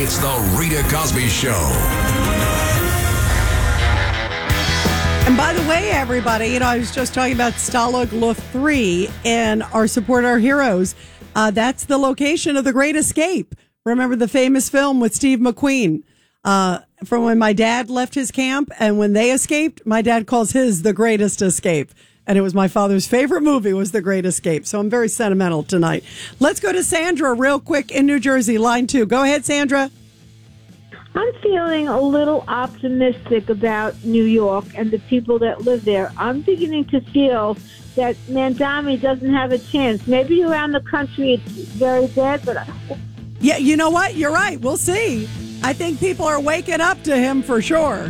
It's the Rita Cosby Show. And by the way, everybody, I was just talking about Stalag Luft 3 and our Support Our Heroes. That's the location of The Great Escape. Remember the famous film with Steve McQueen from when my dad left his camp and when they escaped, my dad calls his The Greatest Escape. And it was my father's favorite movie was The Great Escape. So I'm very sentimental tonight. Let's go to Sandra real quick in New Jersey, line 2. Go ahead, Sandra. I'm feeling a little optimistic about New York and the people that live there. I'm beginning to feel that Mandami doesn't have a chance. Maybe around the country it's very bad, but... Yeah, you know what? You're right. We'll see. I think people are waking up to him for sure.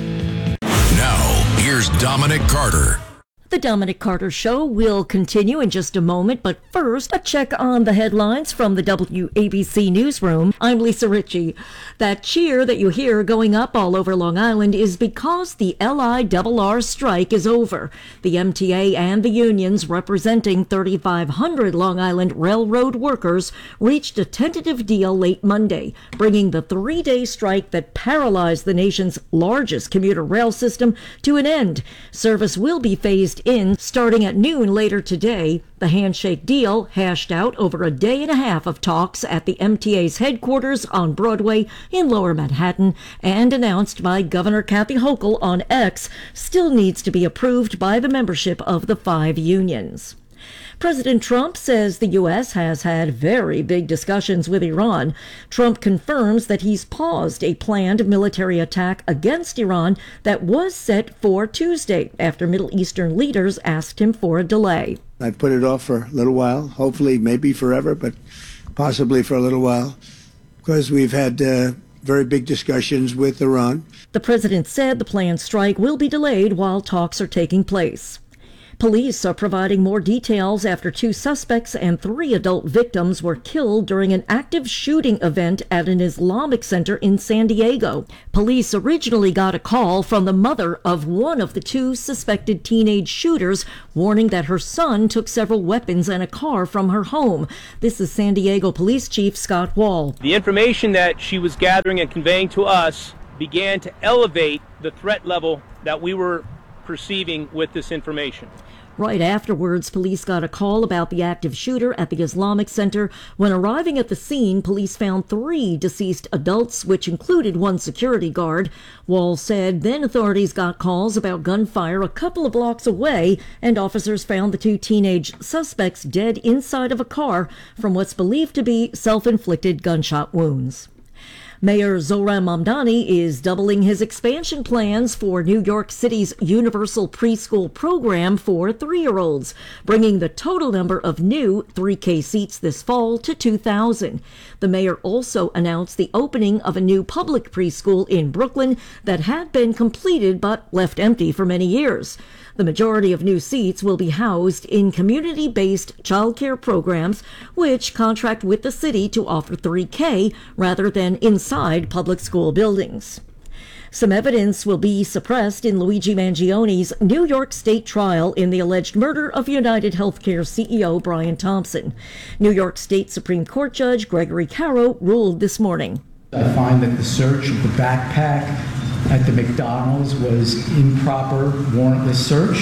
Now, here's Dominic Carter. The Dominic Carter Show will continue in just a moment, but first, a check on the headlines from the WABC newsroom. I'm Lisa Ritchie. That cheer that you hear going up all over Long Island is because the LIRR strike is over. The MTA and the unions representing 3,500 Long Island Railroad workers reached a tentative deal late Monday, bringing the 3-day strike that paralyzed the nation's largest commuter rail system to an end. Service will be phased in starting at noon later today. The handshake deal hashed out over a day and a half of talks at the MTA's headquarters on Broadway in Lower Manhattan and announced by Governor Kathy Hochul on X still needs to be approved by the membership of the 5 unions. President Trump says the U.S. has had very big discussions with Iran. Trump confirms that he's paused a planned military attack against Iran that was set for Tuesday after Middle Eastern leaders asked him for a delay. I've put it off for a little while, hopefully maybe forever, but possibly for a little while, because we've had very big discussions with Iran. The president said the planned strike will be delayed while talks are taking place. Police are providing more details after 2 suspects and 3 adult victims were killed during an active shooting event at an Islamic center in San Diego. Police originally got a call from the mother of one of the 2 suspected teenage shooters, warning that her son took several weapons and a car from her home. This is San Diego Police Chief Scott Wall. The information that she was gathering and conveying to us began to elevate the threat level that we were perceiving with this information. Right afterwards, police got a call about the active shooter at the Islamic Center. When arriving at the scene, police found 3 deceased adults, which included 1 security guard. Wall said then authorities got calls about gunfire a couple of blocks away, and officers found the 2 teenage suspects dead inside of a car from what's believed to be self-inflicted gunshot wounds. Mayor Zohran Mamdani is doubling his expansion plans for New York City's universal preschool program for 3-year-olds, bringing the total number of new 3K seats this fall to 2,000. The mayor also announced the opening of a new public preschool in Brooklyn that had been completed but left empty for many years. The majority of new seats will be housed in community-based childcare programs, which contract with the city to offer 3K rather than inside public school buildings. Some evidence will be suppressed in Luigi Mangioni's New York State trial in the alleged murder of United Healthcare CEO Brian Thompson. New York State Supreme Court Judge Gregory Caro ruled this morning. I find that the search of the backpack at the McDonald's was improper warrantless search,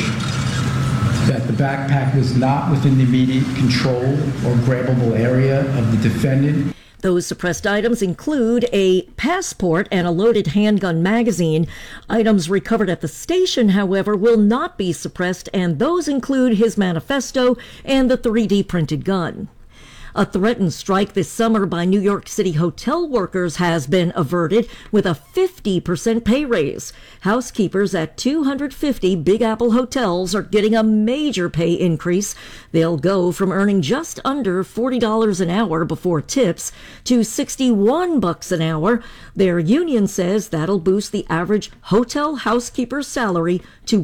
that the backpack was not within the immediate control or grabbable area of the defendant. Those suppressed items include a passport and a loaded handgun magazine. Items recovered at the station, however, will not be suppressed, and those include his manifesto and the 3D printed gun. A threatened strike this summer by New York City hotel workers has been averted with a 50% pay raise. Housekeepers at 250 Big Apple hotels are getting a major pay increase. They'll go from earning just under $40 an hour before tips to $61 an hour. Their union says that'll boost the average hotel housekeeper's salary to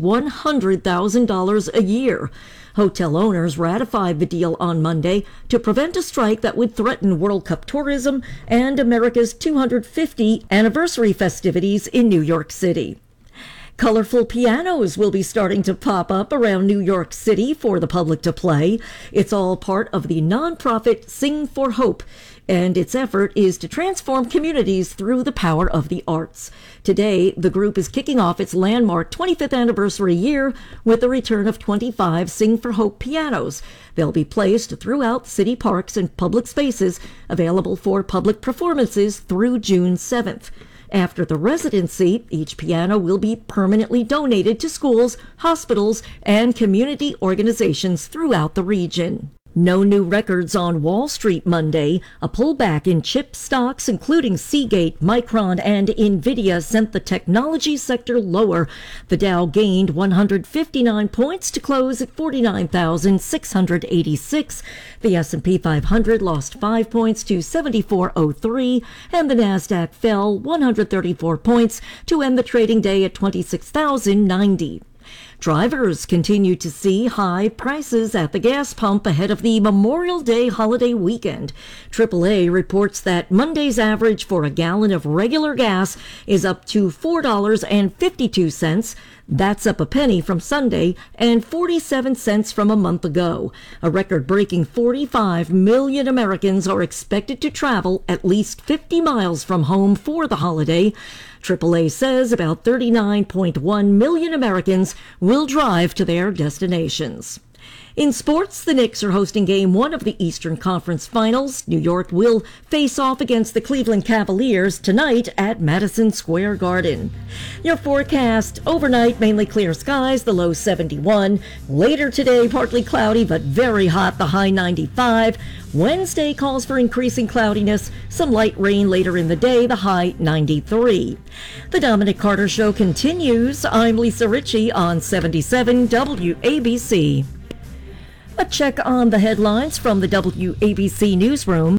$100,000 a year. Hotel owners ratified the deal on Monday to prevent a strike that would threaten World Cup tourism and America's 250th anniversary festivities in New York City. Colorful pianos will be starting to pop up around New York City for the public to play. It's all part of the nonprofit Sing for Hope. and its effort is to transform communities through the power of the arts. Today, the group is kicking off its landmark 25th anniversary year with the return of 25 Sing for Hope pianos. They'll be placed throughout city parks and public spaces, available for public performances through June 7th. After the residency, each piano will be permanently donated to schools, hospitals, and community organizations throughout the region. No new records on Wall Street Monday. A pullback in chip stocks, including Seagate, Micron, and Nvidia, sent the technology sector lower. The Dow gained 159 points to close at 49,686. The S&P 500 lost 5 points to 7403, and the Nasdaq fell 134 points to end the trading day at 26,090. Drivers continue to see high prices at the gas pump ahead of the Memorial Day holiday weekend. AAA reports that Monday's average for a gallon of regular gas is up to $4.52. That's up a penny from Sunday and 47 cents from a month ago. A record-breaking 45 million Americans are expected to travel at least 50 miles from home for the holiday. AAA says about 39.1 million Americans will drive to their destinations. In sports, the Knicks are hosting Game 1 of the Eastern Conference Finals. New York will face off against the Cleveland Cavaliers tonight at Madison Square Garden. Your forecast: overnight, mainly clear skies, the low 71. Later today, partly cloudy but very hot, the high 95. Wednesday calls for increasing cloudiness, some light rain later in the day, the high 93. The Dominic Carter Show continues. I'm Lisa Ritchie on 77 WABC. A check on the headlines from the WABC newsroom.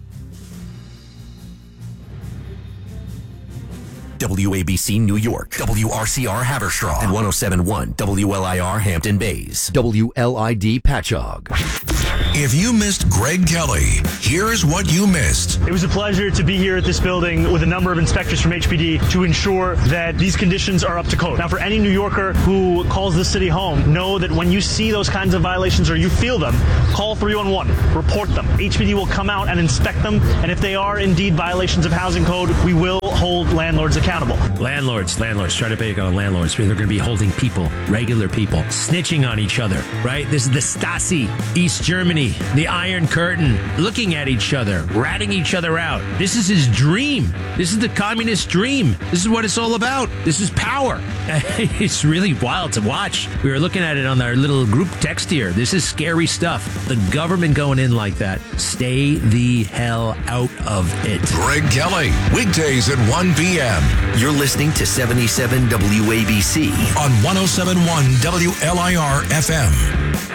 WABC New York, WRCR Haverstraw, and 107.1 WLIR Hampton Bays, WLID Patchogue. If you missed Greg Kelly, here's what you missed. It was a pleasure to be here at this building with a number of inspectors from HPD to ensure that these conditions are up to code. Now, for any New Yorker who calls this city home, know that when you see those kinds of violations or you feel them, call 311, report them. HPD will come out and inspect them, and if they are indeed violations of housing code, we will hold landlords accountable. Landlords, try to pick on landlords. They're going to be holding people, regular people, snitching on each other, right? This is the Stasi, East Germany, the Iron Curtain, looking at each other, ratting each other out. This is his dream. This is the communist dream. This is what it's all about. This is power. It's really wild to watch. We were looking at it on our little group text here. This is scary stuff. The government going in like that. Stay the hell out of it. Greg Kelly, weekdays at 1 p.m. You're listening to 77 WABC on 107.1 WLIR FM.